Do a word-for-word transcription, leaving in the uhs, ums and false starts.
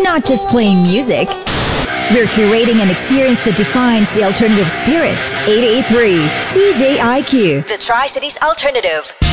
not just playing music. We're curating an experience that defines the alternative spirit. eight eight three C J I Q, the Tri-Cities Alternative.